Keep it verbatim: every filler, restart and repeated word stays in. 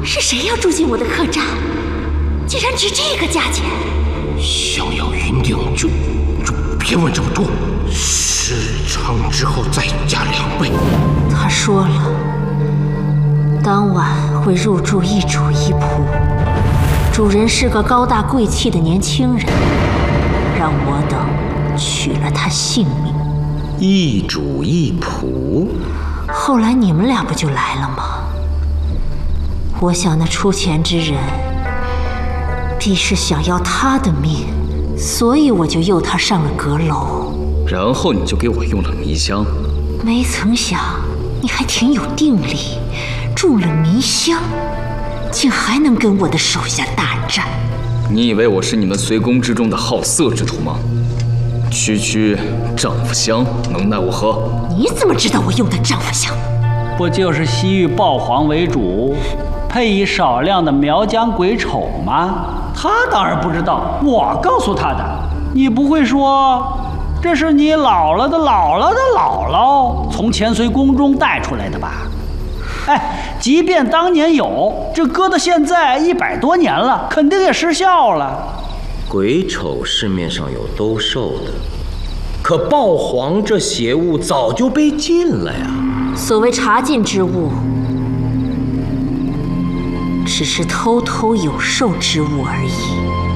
是谁要住进我的客栈？竟然值这个价钱！ 想要云顶就就别问这么多，事成之后再加两倍。 他说了，当晚会入住一主一仆，主人是个高大贵气的年轻人，让我等取了他性命。 一主一仆， 后来你们俩不就来了吗？我想那出钱之人必是想要他的命，所以我就诱他上了阁楼。 然后你就给我用了迷香。 没曾想你还挺有定力，中了迷香，竟还能跟我的手下大战。 你以为我是你们随宫之中的好色之徒吗？区区丈夫香能奈我何？ 你怎么知道我用的丈夫香？ 不就是西域豹皇为主，配以少量的苗疆鬼丑吗？他当然不知道，我告诉他的。你不会说这是你姥姥的姥姥的姥姥从前随宫中带出来的吧？哎，即便当年有，这搁到现在一百多年了，肯定也失效了。 鬼丑市面上有兜售的，可豹皇这邪物早就被禁了呀。 所谓查禁之物，只是偷偷有售之物而已。